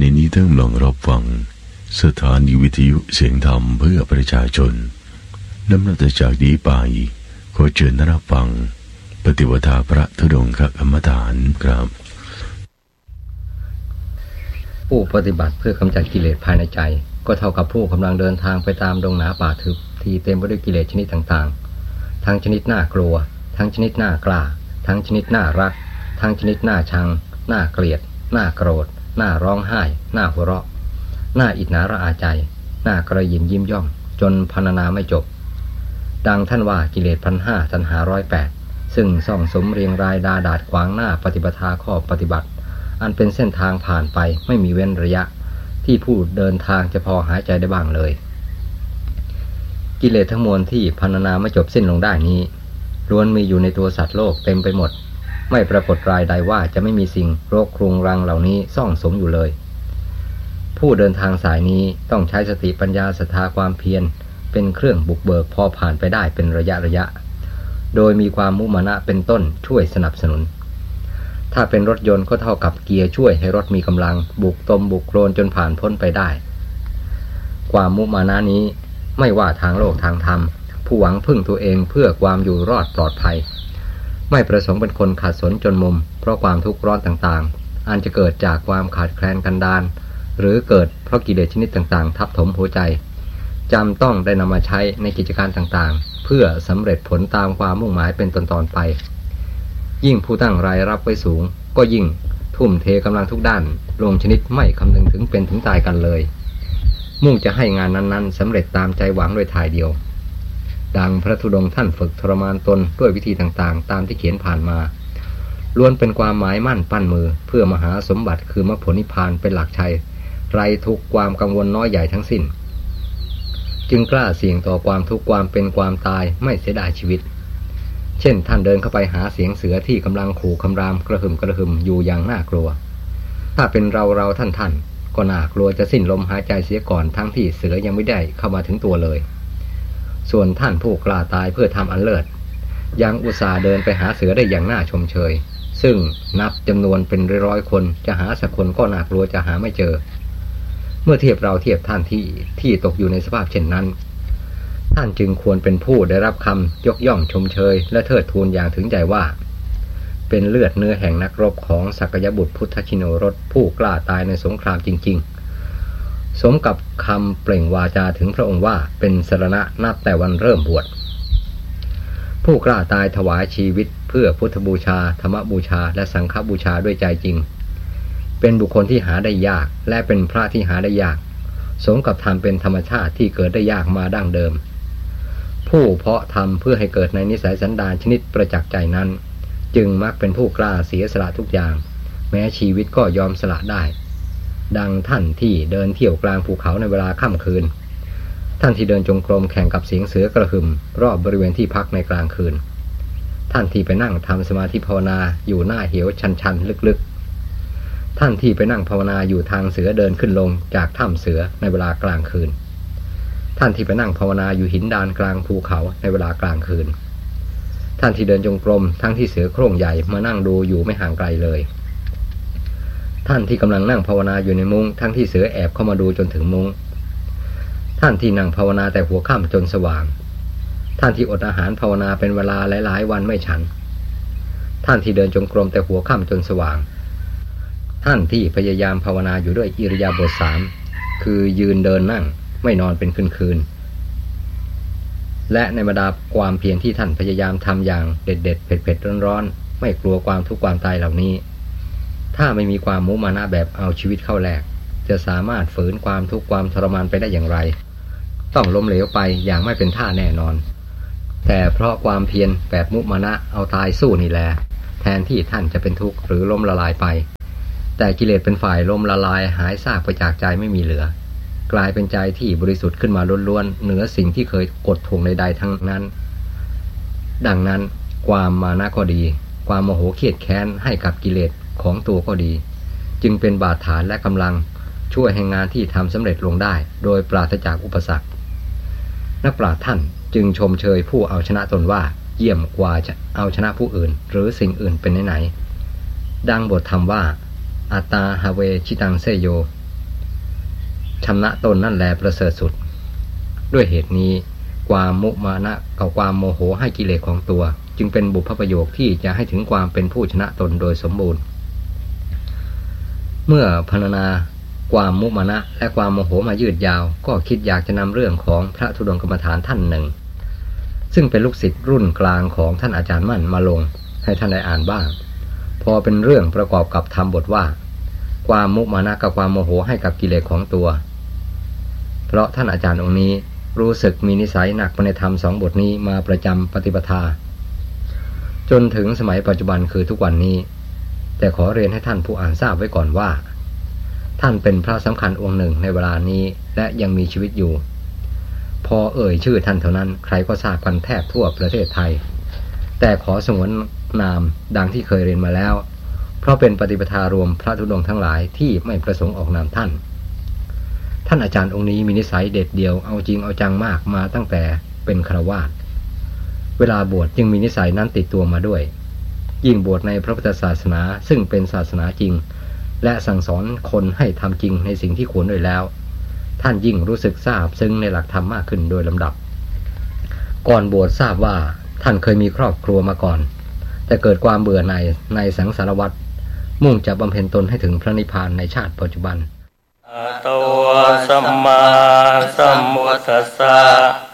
ณะนี้ท่านกำลังรับฟังสถานีวิทยุเสียงธรรมเพื่อประชาชนนำนับจากนี้ไปขอเชิญท่านรับฟังปฏิปทาพระธุดงคกรรมฐานครับผู้ปฏิบัติเพื่อกำจัดกิเลสภายในใจก็เท่ากับผู้กำลังเดินทางไปตามดงหนาป่าทึบที่เต็มไปด้วยกิเลสชนิดต่างๆทั้งชนิดน่ากลัวทั้งชนิดน่ากล้าทั้งชนิดน่ารักทั้งชนิดน่าชังน่าเกลียดน่าโกรธน่าร้องไห้น่าหัวเราะน่าอิจฉาระอาใจน่ากระยิมยิ้มย่องจนพรรณนาไม่จบดังท่านว่ากิเลส1,500ตัณหา108ซึ่งส่องสมเรียงรายดาดาษขวางหน้าปฏิปทาข้อปฏิบัติอันเป็นเส้นทางผ่านไปไม่มีเว้นระยะที่ผู้เดินทางจะพอหายใจได้บ้างเลยกิเลสทั้งมวลที่พรรณนาไม่จบสิ้นลงได้นี้ล้วนมีอยู่ในตัวสัตว์โลกเต็มไปหมดไม่ปรากฏรายใดว่าจะไม่มีสิ่งโรคครุงรังเหล่านี้ซ่องสมอยู่เลยผู้เดินทางสายนี้ต้องใช้สติปัญญาศรัทธาความเพียรเป็นเครื่องบุกเบิกพอผ่านไปได้เป็นระยะโดยมีความมุมานะเป็นต้นช่วยสนับสนุนถ้าเป็นรถยนต์ก็เท่ากับเกียร์ช่วยให้รถมีกำลังบุกตมบุกโคลนจนผ่านพ้นไปได้ความมุมานะนี้ไม่ว่าทางโลกทางธรรมผู้หวังพึ่งตัวเองเพื่อความอยู่รอดปลอดภัยไม่ประสงค์เป็นคนขาดสนจนมุมเพราะความทุกข์ร้อนต่างๆอันจะเกิดจากความขาดแคลนกันดารหรือเกิดเพราะกิเลสชนิดต่างๆทับถมหัวใจจำต้องได้นำมาใช้ในกิจการต่างๆเพื่อสำเร็จผลตามความมุ่งหมายเป็นตอนๆไปยิ่งผู้ตั้งรายรับไว้สูงก็ยิ่งทุ่มเทกำลังทุกด้านลงชนิดไม่คำนึงถึงเป็นถึงตายกันเลยมุ่งจะให้งานนั้นๆสำเร็จตามใจหวังโดยทายเดียวดังพระธุดงค์ท่านฝึกทรมานตนด้วยวิธีต่างๆตามที่เขียนผ่านมาล้วนเป็นความหมายมั่นปั้นมือเพื่อมหาสมบัติคือมรรคผลนิพพานเป็นหลักชัยไร้ทุกความกังวลน้อยใหญ่ทั้งสิ้นจึงกล้าเสี่ยงต่อความทุกข์ความเป็นความตายไม่เสียดายชีวิตเช่นท่านเดินเข้าไปหาเสียงเสือที่กำลังขู่คำรามกระหึ่มอยู่อย่างน่ากลัวถ้าเป็นเราท่านก็น่ากลัวจะสิ้นลมหายใจเสียก่อนทั้งที่เสือยังไม่ได้เข้ามาถึงตัวเลยส่วนท่านผู้กล้าตายเพื่อทำอันเลิศยังอุตส่าห์เดินไปหาเสือได้อย่างน่าชมเชยซึ่งนับจำนวนเป็นร้อยคนจะหาสักคนก็น่ากลัวจะหาไม่เจอเมื่อเทียบท่านที่ตกอยู่ในสภาพเช่นนั้นท่านจึงควรเป็นผู้ได้รับคำยกย่องชมเชยและเทิดทูนอย่างถึงใจว่าเป็นเลือดเนื้อแห่งนักรบของสักยบุตรพุทธชิโนรสผู้กล้าตายในสงครามจริงๆสมกับคำเปล่งวาจาถึงพระองค์ว่าเป็นสรณะนับแต่วันเริ่มบวชผู้กล้าตายถวายชีวิตเพื่อพุทธบูชาธรรมบูชาและสังฆบูชาด้วยใจจริงเป็นบุคคลที่หาได้ยากและเป็นพระที่หาได้ยากสมกับธรรมเป็นธรรมชาติที่เกิดได้ยากมาดั้งเดิมผู้เพาะทำเพื่อให้เกิดในนิสัยสันดานชนิดประจักษ์ใจนั้นจึงมักเป็นผู้กล้าเสียสละทุกอย่างแม้ชีวิตก็ยอมสละได้ดังท่านที่เดินเที่ยวกลางภูเขาในเวลาค่ำคืนท่านที่เดินจงกรมแข่งกับเสียงเสือกระหึ่มรอบบริเวณที่พักในกลางคืนท่านที่ไปนั่งทำสมาธิภาวนาอยู่หน้าเหวชันลึกๆท่านที่ไปนั่งภาวนาอยู่ทางเสือเดินขึ้นลงจากถ้ำเสือในเวลากลางคืนท่านที่ไปนั่งภาวนาอยู่หินดานกลางภูเขาในเวลากลางคืนท่านที่เดินจงกรมทั้งที่เสือโคร่งใหญ่มานั่งดูอยู่ไม่ห่างไกลเลยท่านที่กำลังนั่งภาวนาอยู่ในมุ้งทั้งที่เสือแอบเข้ามาดูจนถึงมุ้งท่านที่นั่งภาวนาแต่หัวค่ำจนสว่างท่านที่อดอาหารภาวนาเป็นเวลาหลายๆวันไม่ฉันท่านที่เดินจงกรมแต่หัวค่ำจนสว่างท่านที่พยายามภาวนาอยู่ด้วยอิริยาบถ3คือยืนเดินนั่งไม่นอนเป็นคืนและในบรรดาความเพียรที่ท่านพยายามทำอย่างเด็ดเผ็ดร้อนไม่กลัวความทุกข์ความตายเหล่านี้ถ้าไม่มีความมุมานะแบบเอาชีวิตเข้าแลกจะสามารถฝืนความทุกข์ความทรมานไปได้อย่างไรต้องล้มเหลวไปอย่างไม่เป็นท่าแน่นอนแต่เพราะความเพียรแบบมุมานะเอาตายสู้นี่แหละแทนที่ท่านจะเป็นทุกข์หรือล้มละลายไปแต่กิเลสเป็นฝ่ายล้มละลายหายซากไปจากใจไม่มีเหลือกลายเป็นใจที่บริสุทธิ์ขึ้นมาล้วนๆเหนือสิ่งที่เคยกดทวงใดๆทั้งนั้นดังนั้นความมานะก็ดีความโมโหเครียดแค้นให้กับกิเลสของตัวก็ดีจึงเป็นบาดฐานและกำลังช่วยให้งานที่ทำสำเร็จลงได้โดยปราศจากอุปสรรคนักปราชญ์ท่านจึงชมเชยผู้เอาชนะตนว่าเยี่ยมกว่าจะเอาชนะผู้อื่นหรือสิ่งอื่นเป็นไหนดังบทธรรมว่าอัตตาหาเวชิตังเสโยชำนะตนนั่นแลประเสริฐสุดด้วยเหตุนี้ความมุมานะกับความโมโหให้กิเลสของตัวจึงเป็นบุพประโยคที่จะให้ถึงความเป็นผู้ชนะตนโดยสมบูรณ์เมื่อพรรณนาความมุมานะและความโมโหมายืดยาวก็คิดอยากจะนำเรื่องของพระธุดงค์กรรมฐานท่านหนึ่งซึ่งเป็นลูกศิษย์รุ่นกลางของท่านอาจารย์มั่นมาลงให้ท่านได้อ่านบ้างพอเป็นเรื่องประกอบกับธรรมบทว่าความมุมานะกับความโมโหให้กับกิเลสของตัวเพราะท่านอาจารย์องค์นี้รู้สึกมีนิสัยหนักในธรรมสองบทนี้มาประจำปฏิปทาจนถึงสมัยปัจจุบันคือทุกวันนี้แต่ขอเรียนให้ท่านผู้อ่านทราบไว้ก่อนว่าท่านเป็นพระสำคัญองค์หนึ่งในเวลานี้และยังมีชีวิตอยู่พอเอ่ยชื่อท่านเท่านั้นใครก็ทราบกันแทบทั่วประเทศไทยแต่ขอสงวนนามดังที่เคยเรียนมาแล้วเพราะเป็นปฏิปทารวมพระธุดงค์ทั้งหลายที่ไม่ประสงค์ออกนามท่านอาจารย์องค์นี้มีนิสัยเด็ดเดี่ยวเอาจริงเอาจังมากมาตั้งแต่เป็นฆราวาสเวลาบวชจึงมีนิสัยนั้นติดตัวมาด้วยยิ่งบวชในพระพุทธศาสนาซึ่งเป็นศาสนาจริงและสั่งสอนคนให้ทำจริงในสิ่งที่ควรด้วยแล้วท่านยิ่งรู้สึกซาบซึ้งในหลักธรรมมากขึ้นโดยลำดับก่อนบวชทราบว่าท่านเคยมีครอบครัวมาก่อนแต่เกิดความเบื่อหน่ายในสังสารวัฏมุ่งจะบำเพ็ญตนให้ถึงพระนิพพานในชาติปัจจุบันอะโตสัมมาสัมพุทธัสสะ